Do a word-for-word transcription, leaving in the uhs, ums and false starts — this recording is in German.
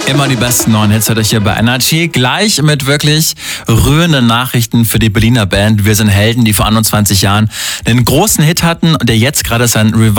Immer die besten neuen Hits hört euch hier bei Energy. Gleich mit wirklich rührenden Nachrichten für die Berliner Band Wir sind Helden, die vor einundzwanzig Jahren einen großen Hit hatten und der jetzt gerade sein Revival